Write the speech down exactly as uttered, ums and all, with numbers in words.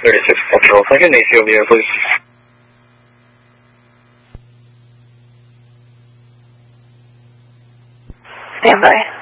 thirty-six Control Second, A C over the air, please. Stand by.